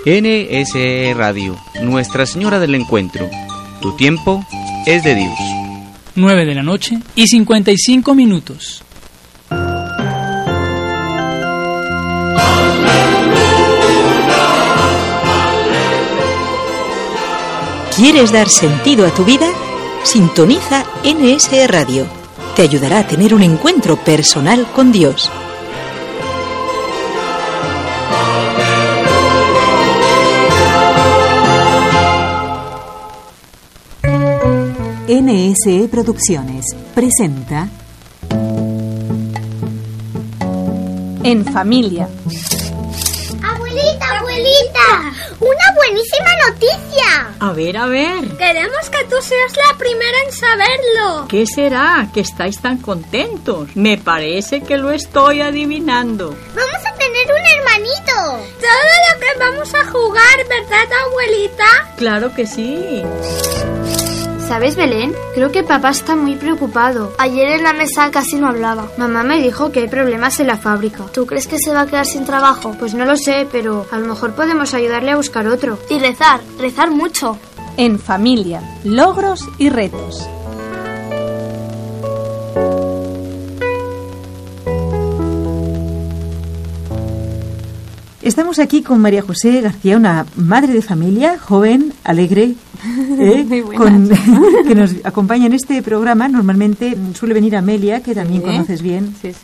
NSE Radio, Nuestra Señora del Encuentro. Tu tiempo es de Dios. 9:55 a.m. ¿Quieres dar sentido a tu vida? Sintoniza NSE Radio. Te ayudará a tener un encuentro personal con Dios. NSE Producciones presenta En Familia. ¡Abuelita! ¡Una buenísima noticia! A ver. Queremos que tú seas la primera en saberlo. ¿Qué será que estáis tan contentos? Me parece que lo estoy adivinando. Vamos a tener un hermanito. Todo lo que vamos a jugar, ¿verdad, abuelita? Claro que sí. ¿Sabes, Belén? Creo que papá está muy preocupado. Ayer en la mesa casi no hablaba. Mamá me dijo que hay problemas en la fábrica. ¿Tú crees que se va a quedar sin trabajo? Pues no lo sé, pero a lo mejor podemos ayudarle a buscar otro. Y rezar mucho. En Familia, logros y retos. Estamos aquí con María José García, una madre de familia, joven, alegre, que nos acompaña en este programa. Normalmente suele venir Amelia, que también conoces bien. Sí.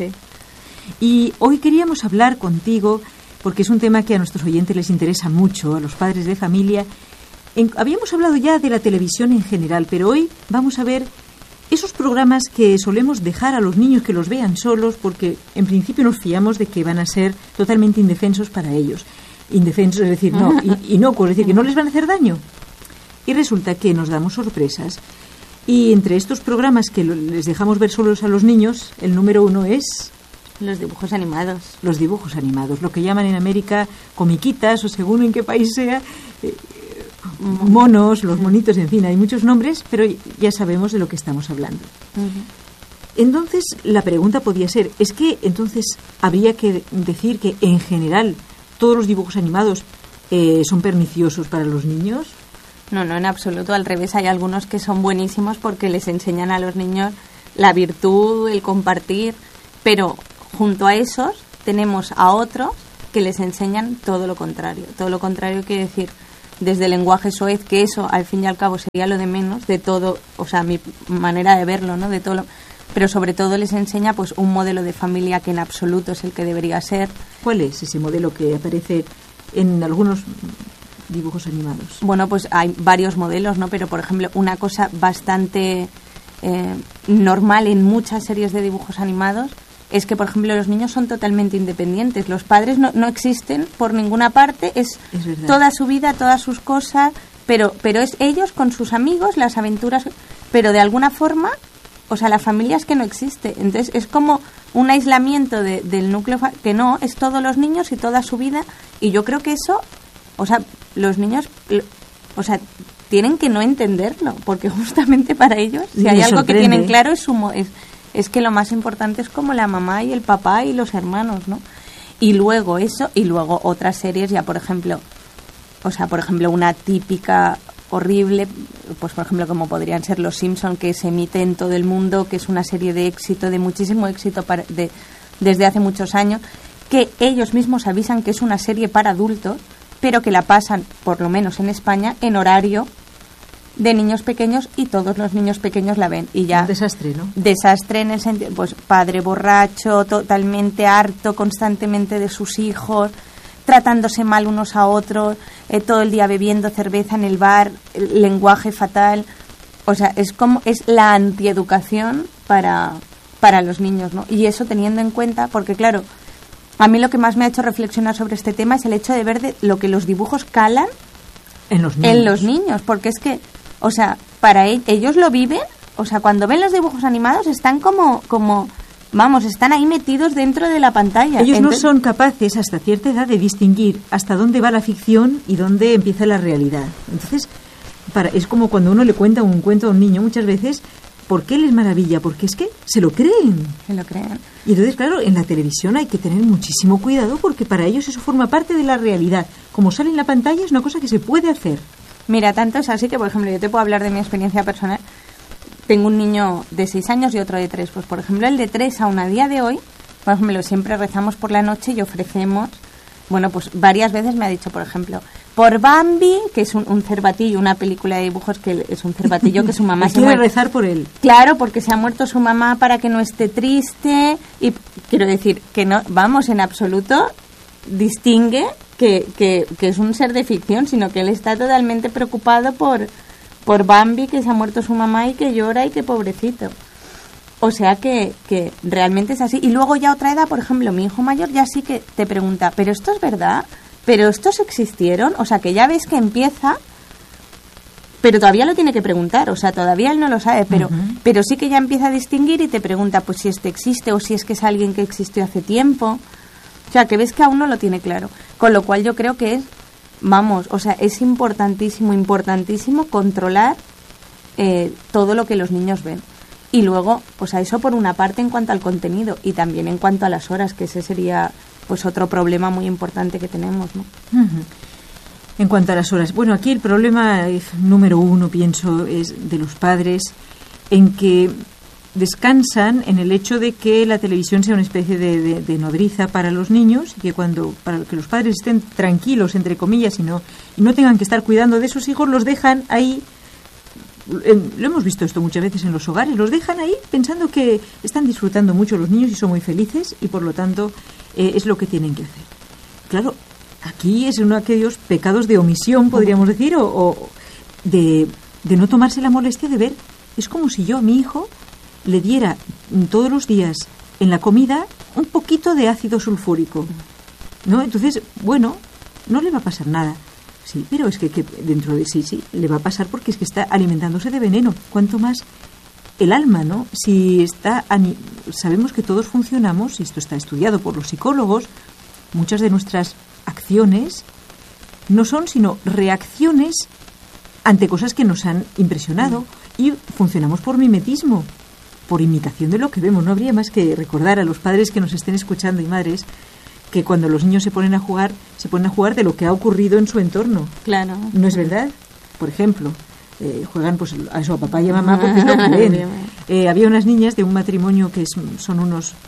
Y hoy queríamos hablar contigo, porque es un tema que a nuestros oyentes les interesa mucho, a los padres de familia. Habíamos hablado ya de la televisión en general, pero hoy vamos a ver esos programas que solemos dejar a los niños que los vean solos, porque en principio nos fiamos de que van a ser totalmente indefensos para ellos. Indefensos, es decir, no, inocuos, es decir, que no les van a hacer daño. Y resulta que nos damos sorpresas. Y entre estos programas que les dejamos ver solos a los niños, el número 1 es... Los dibujos animados. Los dibujos animados, lo que llaman en América comiquitas, o según en qué país sea... monos, los monitos, en fin, hay muchos nombres, pero ya sabemos de lo que estamos hablando. Entonces, la pregunta podía ser, ¿es que entonces habría que decir que en general todos los dibujos animados son perniciosos para los niños? No, en absoluto, al revés, hay algunos que son buenísimos porque les enseñan a los niños la virtud, el compartir, pero junto a esos tenemos a otros que les enseñan todo lo contrario quiere decir, desde el lenguaje soez, que eso al fin y al cabo sería lo de menos de todo, o sea, mi manera de verlo, ¿no? De todo pero sobre todo les enseña pues un modelo de familia que en absoluto es el que debería ser. ¿Cuál es ese modelo que aparece en algunos dibujos animados? Bueno, pues hay varios modelos, ¿no? Pero por ejemplo, una cosa bastante normal en muchas series de dibujos animados es que, por ejemplo, los niños son totalmente independientes. Los padres no existen por ninguna parte, es toda su vida, todas sus cosas, pero es ellos con sus amigos, las aventuras, pero de alguna forma, o sea, la familia es que no existe. Entonces es como un aislamiento del núcleo, que no, es todos los niños y toda su vida, y yo creo que eso, o sea, los niños, o sea, tienen que no entenderlo, porque justamente para ellos, si hay algo que tienen claro es que lo más importante es como la mamá y el papá y los hermanos, ¿no? Y luego eso, y luego otras series ya, por ejemplo, una típica horrible, pues por ejemplo como podrían ser Los Simpson, que se emite en todo el mundo, que es una serie de éxito, de muchísimo éxito desde hace muchos años, que ellos mismos avisan que es una serie para adultos, pero que la pasan, por lo menos en España, en horario de niños pequeños, y todos los niños pequeños la ven y ya. Un desastre, ¿no? Desastre en el sentido, pues padre borracho, totalmente harto constantemente de sus hijos, tratándose mal unos a otros, todo el día bebiendo cerveza en el bar, lenguaje fatal. O sea, es la antieducación para los niños, ¿no? Y eso teniendo en cuenta, porque claro, a mí lo que más me ha hecho reflexionar sobre este tema es el hecho de ver lo que los dibujos calan en los niños, porque es que, o sea, para ellos lo viven, o sea, cuando ven los dibujos animados están como vamos, están ahí metidos dentro de la pantalla. Ellos no son capaces hasta cierta edad de distinguir hasta dónde va la ficción y dónde empieza la realidad. Entonces, es como cuando uno le cuenta un cuento a un niño, muchas veces ¿por qué les maravilla? Porque es que se lo creen. Se lo creen. Y entonces, claro, en la televisión hay que tener muchísimo cuidado porque para ellos eso forma parte de la realidad. Como sale en la pantalla es una cosa que se puede hacer. Mira, tanto es así que, por ejemplo, yo te puedo hablar de mi experiencia personal. Tengo un niño de 6 años y otro de 3. Pues, por ejemplo, el de 3 aún a día de hoy, por ejemplo, siempre rezamos por la noche y ofrecemos, bueno, pues varias veces me ha dicho, por ejemplo, por Bambi, que es un cervatillo, una película de dibujos que es un cervatillo que su mamá se muere. rezar por él. Claro, porque se ha muerto su mamá para que no esté triste. Y quiero decir que no, vamos, en absoluto distingue que es un ser de ficción, sino que él está totalmente preocupado por Bambi, que se ha muerto su mamá y que llora y que pobrecito. O sea que realmente es así. Y luego ya otra edad, por ejemplo, mi hijo mayor ya sí que te pregunta, ¿pero esto es verdad? ¿Pero estos existieron? O sea que ya ves que empieza, pero todavía lo tiene que preguntar. O sea, todavía él no lo sabe, pero sí que ya empieza a distinguir y te pregunta pues si este existe o si es que es alguien que existió hace tiempo. O sea, que ves que aún no lo tiene claro. Con lo cual yo creo que es, vamos, o sea, es importantísimo controlar todo lo que los niños ven. Y luego, o sea, eso por una parte en cuanto al contenido y también en cuanto a las horas, que ese sería pues otro problema muy importante que tenemos, ¿no? En cuanto a las horas, bueno, aquí el problema número 1, pienso, es de los padres, en que descansan en el hecho de que la televisión sea una especie de nodriza para los niños y que para que los padres estén tranquilos, entre comillas, y no tengan que estar cuidando de sus hijos, los dejan ahí. Lo hemos visto esto muchas veces en los hogares, los dejan ahí pensando que están disfrutando mucho los niños y son muy felices y por lo tanto es lo que tienen que hacer. Claro, aquí es uno de aquellos pecados de omisión, podríamos decir, o de no tomarse la molestia de ver. Es como si yo a mi hijo le diera todos los días en la comida un poquito de ácido sulfúrico, ¿no? Entonces, bueno, no le va a pasar nada. Sí, pero es que dentro de sí le va a pasar porque es que está alimentándose de veneno. Cuanto más el alma, ¿no? Si sabemos que todos funcionamos, y esto está estudiado por los psicólogos, muchas de nuestras acciones no son sino reacciones ante cosas que nos han impresionado y funcionamos por mimetismo, por imitación de lo que vemos. No habría más que recordar a los padres que nos estén escuchando y madres que cuando los niños se ponen a jugar de lo que ha ocurrido en su entorno. Claro. ¿No es verdad? Por ejemplo, juegan pues a eso, a papá y a mamá, porque es lo que ven. Había unas niñas de un matrimonio que son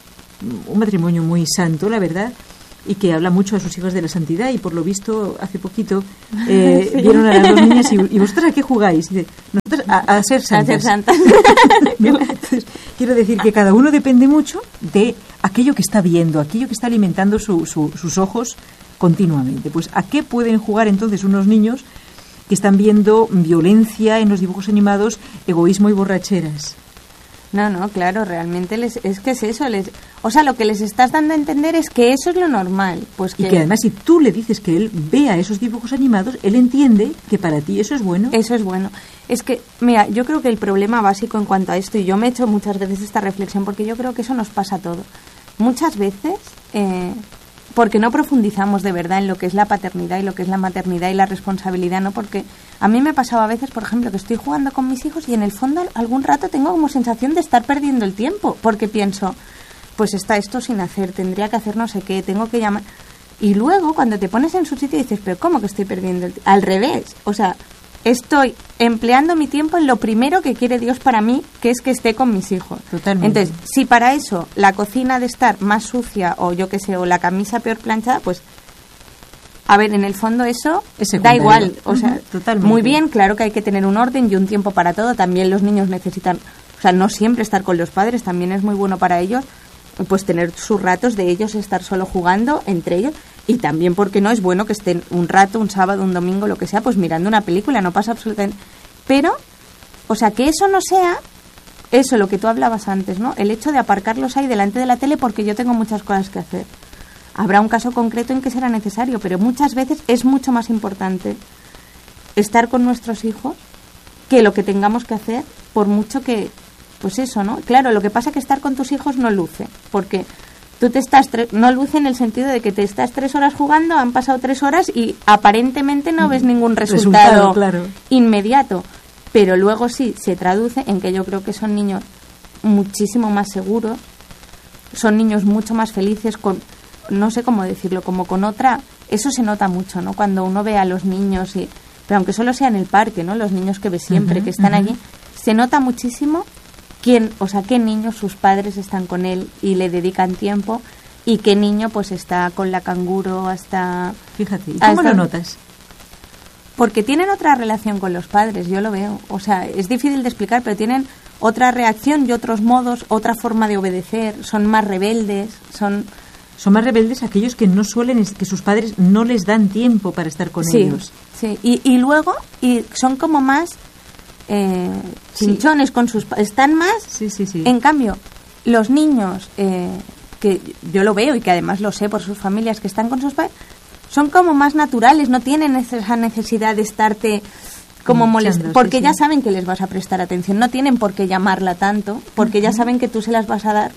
un matrimonio muy santo, la verdad, y que habla mucho a sus hijos de la santidad, y por lo visto hace poquito vieron a las dos niñas y ¿vosotras a qué jugáis? Y dice, nosotros a ser santas. A ser santas. Entonces, quiero decir que cada uno depende mucho de aquello que está viendo, aquello que está alimentando sus ojos continuamente. Pues ¿a qué pueden jugar entonces unos niños que están viendo violencia en los dibujos animados, egoísmo y borracheras? No, claro, realmente es que es eso. O sea, lo que les estás dando a entender es que eso es lo normal. Pues y que además si tú le dices que él vea esos dibujos animados, él entiende que para ti eso es bueno. Eso es bueno. Es que, mira, yo creo que el problema básico en cuanto a esto, y yo me he hecho muchas veces esta reflexión, porque yo creo que eso nos pasa a todos. Muchas veces, porque no profundizamos de verdad en lo que es la paternidad y lo que es la maternidad y la responsabilidad, ¿no? Porque a mí me pasaba a veces, por ejemplo, que estoy jugando con mis hijos y en el fondo algún rato tengo como sensación de estar perdiendo el tiempo, porque pienso, pues está esto sin hacer, tendría que hacer no sé qué, tengo que llamar. Y luego cuando te pones en su sitio dices, pero ¿cómo que estoy perdiendo el tiempo? Al revés, o sea, estoy empleando mi tiempo en lo primero que quiere Dios para mí, que es que esté con mis hijos. Totalmente. Entonces, si para eso la cocina ha de estar más sucia o yo qué sé, o la camisa peor planchada, pues a ver, en el fondo eso da igual. O sea, totalmente. Muy bien, claro que hay que tener un orden y un tiempo para todo. También los niños necesitan, o sea, no siempre estar con los padres, también es muy bueno para ellos, pues tener sus ratos de ellos estar solo jugando entre ellos. Y también, porque no es bueno que estén un rato, un sábado, un domingo, lo que sea, pues mirando una película, no pasa absolutamente. Pero, o sea, que eso no sea eso, lo que tú hablabas antes, ¿no? El hecho de aparcarlos ahí delante de la tele porque yo tengo muchas cosas que hacer. Habrá un caso concreto en que será necesario, pero muchas veces es mucho más importante estar con nuestros hijos que lo que tengamos que hacer, por mucho que, pues eso, ¿no? Claro, lo que pasa es que estar con tus hijos no luce, porque tú no luce en el sentido de que te estás 3 horas jugando, han pasado 3 horas y aparentemente no ves ningún resultado claro. inmediato. pero luego sí se traduce en que yo creo que son niños muchísimo más seguros, son niños mucho más felices, con, no sé cómo decirlo, como con otra, eso se nota mucho, ¿no? Cuando uno ve a los niños, pero aunque solo sea en el parque, ¿no? Los niños que ve siempre, que están allí, se nota muchísimo qué niños sus padres están con él y le dedican tiempo, y qué niño pues está con la canguro hasta... Fíjate, ¿y cómo lo notas? Porque tienen otra relación con los padres, yo lo veo. O sea, es difícil de explicar, pero tienen otra reacción y otros modos, otra forma de obedecer, son más rebeldes, son más rebeldes aquellos que no suelen, que sus padres no les dan tiempo para estar con ellos. Sí, y luego son como más chinchones con sus padres, están más... Sí. En cambio, los niños, que yo lo veo y que además lo sé por sus familias que están con sus padres, son como más naturales, no tienen esa necesidad de estarte como molestando, porque ya saben que les vas a prestar atención, no tienen por qué llamarla tanto, porque ya saben que tú se las vas a dar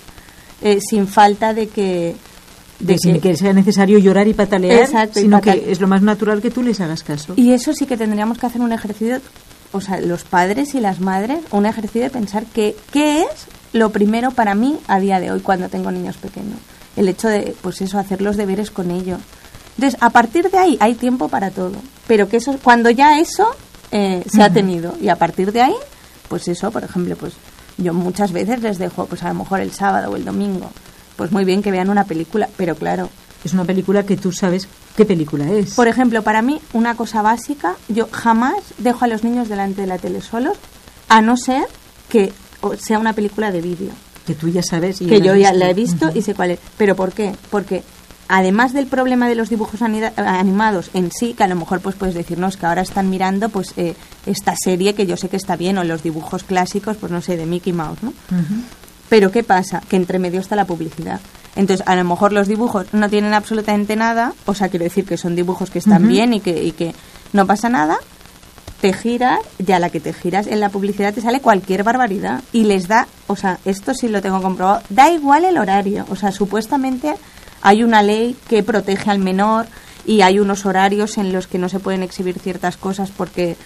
sin falta de que... sin que sea necesario llorar y patalear, sino que es lo más natural que tú les hagas caso. Y eso sí que tendríamos que hacer un ejercicio, o sea, los padres y las madres, un ejercicio de pensar qué es lo primero para mí a día de hoy cuando tengo niños pequeños. El hecho de, pues eso, hacer los deberes con ellos. Entonces, a partir de ahí hay tiempo para todo, pero que eso, cuando ya eso se ha tenido, y a partir de ahí, pues eso, por ejemplo, pues yo muchas veces les dejo, pues a lo mejor el sábado o el domingo, pues muy bien que vean una película, pero claro, es una película que tú sabes qué película es. Por ejemplo, para mí, una cosa básica, yo jamás dejo a los niños delante de la tele solos, a no ser que sea una película de vídeo. Que tú ya sabes. Que yo ya la he visto y sé cuál es. ¿Pero por qué? Porque además del problema de los dibujos animados en sí, que a lo mejor pues puedes decirnos que ahora están mirando pues esta serie que yo sé que está bien, o los dibujos clásicos, pues no sé, de Mickey Mouse, ¿no? Pero ¿qué pasa? Que entre medio está la publicidad. Entonces, a lo mejor los dibujos no tienen absolutamente nada, o sea, quiero decir que son dibujos que están bien y que no pasa nada, te giras, ya la que te giras en la publicidad te sale cualquier barbaridad y les da, o sea, esto sí lo tengo comprobado, da igual el horario, o sea, supuestamente hay una ley que protege al menor y hay unos horarios en los que no se pueden exhibir ciertas cosas porque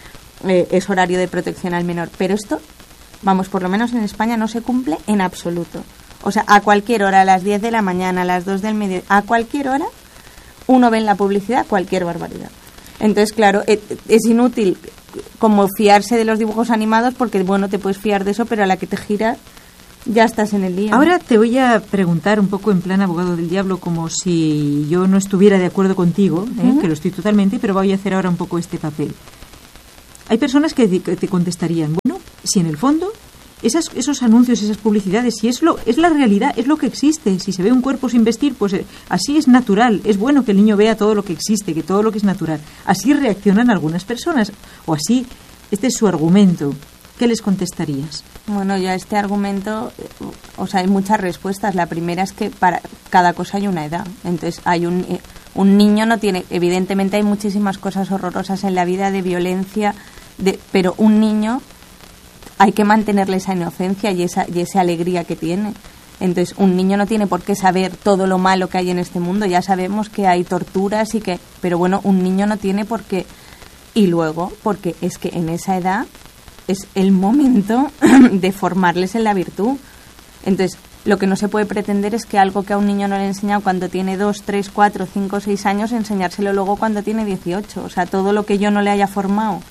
es horario de protección al menor, pero esto, vamos, por lo menos en España no se cumple en absoluto. O sea, a cualquier hora, a las 10 de la mañana, a las 2 del mediodía, a cualquier hora, uno ve en la publicidad cualquier barbaridad. Entonces, claro, es inútil como fiarse de los dibujos animados porque, bueno, te puedes fiar de eso, pero a la que te giras ya estás en el día. Ahora te voy a preguntar un poco en plan abogado del diablo, como si yo no estuviera de acuerdo contigo, que lo estoy totalmente, pero voy a hacer ahora un poco este papel. Hay personas que te contestarían, bueno, si en el fondo esos anuncios, esas publicidades, si es la realidad, es lo que existe. Si se ve un cuerpo sin vestir, pues así es natural. Es bueno que el niño vea todo lo que existe, que todo lo que es natural. Así reaccionan algunas personas, o así, este es su argumento. ¿Qué les contestarías? Bueno, ya este argumento, o sea, hay muchas respuestas. La primera es que para cada cosa hay una edad. Entonces, hay un niño no tiene, evidentemente hay muchísimas cosas horrorosas en la vida de violencia, pero un niño hay que mantenerle esa inocencia y esa alegría que tiene. Entonces, un niño no tiene por qué saber todo lo malo que hay en este mundo. Ya sabemos que hay torturas pero bueno, un niño no tiene por qué. Y luego, porque es que en esa edad es el momento de formarles en la virtud. Entonces, lo que no se puede pretender es que algo que a un niño no le he enseñado cuando tiene 2, 3, 4, 5, 6 años, enseñárselo luego cuando tiene 18. O sea, todo lo que yo no le haya formado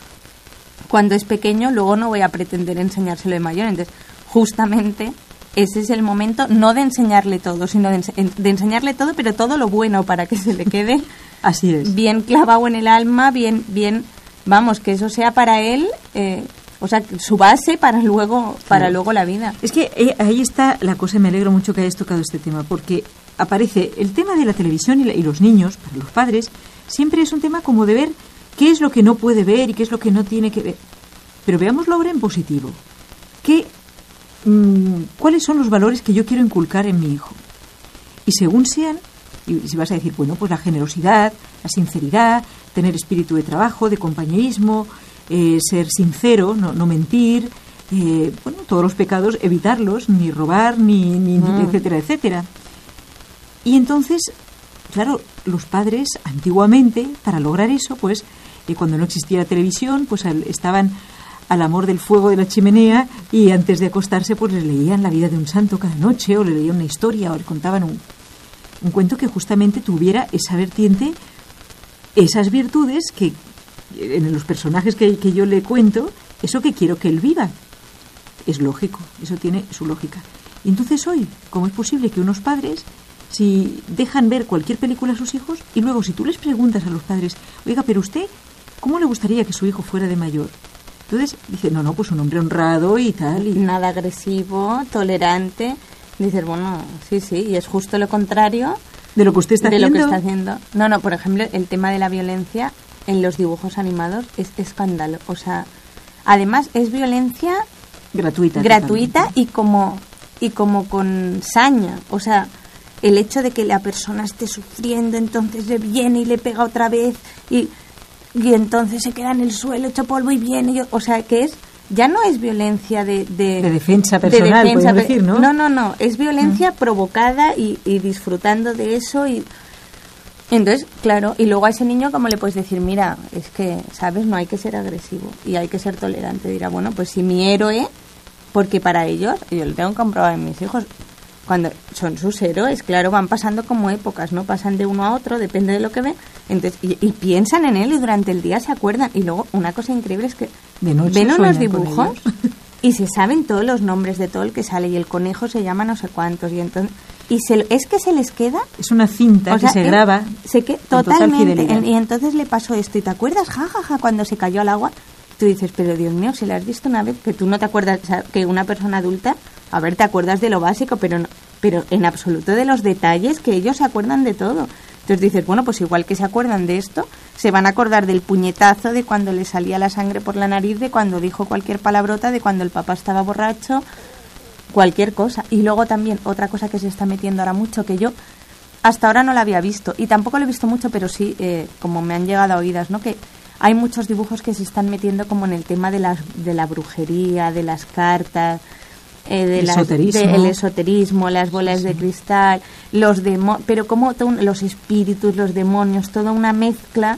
cuando es pequeño, luego no voy a pretender enseñárselo de mayor. Entonces, justamente ese es el momento, no de enseñarle todo, sino de enseñarle todo, pero todo lo bueno para que se le quede así es, bien clavado en el alma, bien, vamos, que eso sea para él, o sea, su base para luego la vida. Es que ahí está la cosa, me alegro mucho que hayas tocado este tema, porque aparece el tema de la televisión y los niños, para los padres, siempre es un tema como de ver qué es lo que no puede ver y qué es lo que no tiene que ver. Pero veámoslo ahora en positivo. ¿Cuáles son los valores que yo quiero inculcar en mi hijo? Y según sean, y si vas a decir, bueno, pues la generosidad, la sinceridad, tener espíritu de trabajo, de compañerismo, ser sincero, no mentir, bueno, todos los pecados, evitarlos, ni robar, ni etcétera, etcétera. Y entonces, claro, los padres antiguamente, para lograr eso, pues cuando no existía la televisión, pues estaban al amor del fuego de la chimenea, y antes de acostarse pues les leían la vida de un santo cada noche, o le leían una historia, o le contaban un cuento que justamente tuviera esa vertiente, esas virtudes que en los personajes que yo le cuento, eso que quiero que él viva. Es lógico, eso tiene su lógica. Y entonces hoy, ¿cómo es posible que unos padres, si dejan ver cualquier película a sus hijos, y luego si tú les preguntas a los padres, oiga, pero usted, ¿cómo le gustaría que su hijo fuera de mayor? Entonces dice, no, pues un hombre honrado y tal. Y nada agresivo, tolerante. Dices, bueno, sí, y es justo lo contrario de lo que usted está haciendo. De lo que está haciendo. No, por ejemplo, el tema de la violencia en los dibujos animados es escándalo. O sea, además es violencia gratuita y como con saña. O sea, el hecho de que la persona esté sufriendo, entonces le viene y le pega otra vez y entonces se queda en el suelo hecho polvo y viene. O sea, que ya no es violencia de defensa personal, podemos decir, ¿no? No, es violencia provocada y disfrutando de eso. Y entonces, claro, y luego a ese niño, ¿cómo le puedes decir? Mira, es que, ¿sabes? No hay que ser agresivo y hay que ser tolerante. Dirá, bueno, pues si mi héroe, porque para ellos, yo lo tengo comprobado en mis hijos, cuando son sus héroes, claro, van pasando como épocas, ¿no? Pasan de uno a otro, depende de lo que ven. Entonces, y piensan en él y durante el día se acuerdan. Y luego, una cosa increíble es que ven unos dibujos y se saben todos los nombres de todo el que sale. Y el conejo se llama no sé cuántos. Y entonces es que se les queda... Es una cinta que se graba. Totalmente. Y entonces le pasó esto. ¿Y te acuerdas? Ja, cuando se cayó al agua. Tú dices, pero Dios mío, si la has visto una vez, que tú no te acuerdas, o sea, que una persona adulta, a ver, te acuerdas de lo básico, pero en absoluto de los detalles, que ellos se acuerdan de todo. Entonces dices, bueno, pues igual que se acuerdan de esto, se van a acordar del puñetazo, de cuando le salía la sangre por la nariz, de cuando dijo cualquier palabrota, de cuando el papá estaba borracho, cualquier cosa. Y luego también, otra cosa que se está metiendo ahora mucho, que yo hasta ahora no la había visto, y tampoco lo he visto mucho, pero sí, como me han llegado a oídas, ¿no?, que hay muchos dibujos que se están metiendo como en el tema de la brujería, de las cartas, del esoterismo, las bolas de cristal, pero como los espíritus, los demonios, toda una mezcla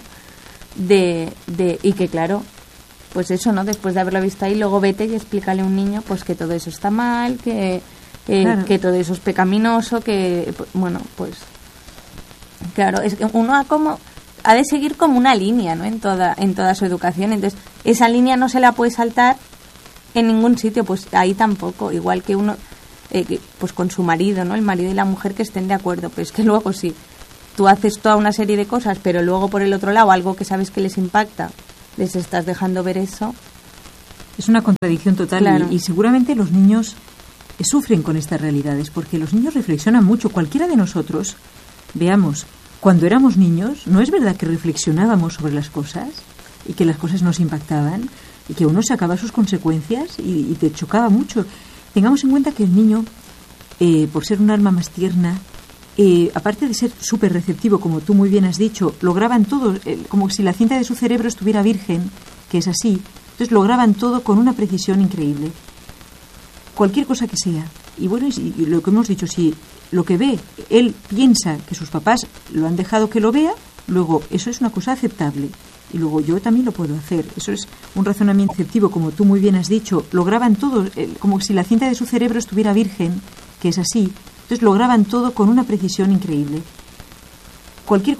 y que claro, pues eso, ¿no? Después de haberlo visto ahí, luego vete y explícale a un niño pues que todo eso está mal, que todo eso es pecaminoso, que bueno, pues claro, es que uno ha de seguir como una línea, ¿no?, en toda su educación. Entonces, esa línea no se la puede saltar en ningún sitio, pues ahí tampoco. Igual que uno, pues con su marido, ¿no?, el marido y la mujer que estén de acuerdo. Pues que luego sí, tú haces toda una serie de cosas, pero luego por el otro lado, algo que sabes que les impacta, les estás dejando ver eso. Es una contradicción total, claro. Y seguramente los niños sufren con estas realidades, porque los niños reflexionan mucho. Cualquiera de nosotros, veamos, cuando éramos niños, ¿no es verdad que reflexionábamos sobre las cosas y que las cosas nos impactaban y que uno sacaba sus consecuencias y te chocaba mucho? Tengamos en cuenta que el niño, por ser un alma más tierna, aparte de ser súper receptivo, como tú muy bien has dicho, lo graban todo, como si la cinta de su cerebro estuviera virgen, que es así. Entonces lo graban todo con una precisión increíble. Cualquier cosa que sea. Y bueno, y lo que hemos dicho, si lo que ve, él piensa que sus papás lo han dejado que lo vea, luego eso es una cosa aceptable. Y luego yo también lo puedo hacer. Eso es un razonamiento receptivo, como tú muy bien has dicho. Lo graban todo, como si la cinta de su cerebro estuviera virgen, que es así. Entonces lo graban todo con una precisión increíble. Cualquier